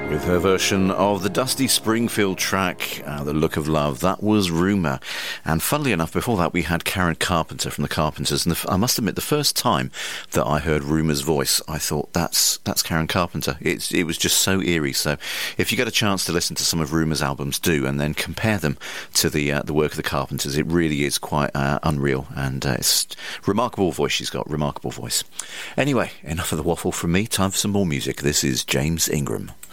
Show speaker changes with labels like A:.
A: With her version of the Dusty Springfield track, The Look of Love, that was Rumour. And funnily enough, before that we had Karen Carpenter from the Carpenters. And I must admit, the first time that I heard Rumour's voice, I thought, that's Karen Carpenter. It was just so eerie. So if you get a chance to listen to some of Rumour's albums, do, and then compare them to the work of the Carpenters. It really is quite unreal. And it's remarkable voice she's got, remarkable voice. Anyway, enough of the waffle from me. Time for some more music. This is James Ingram.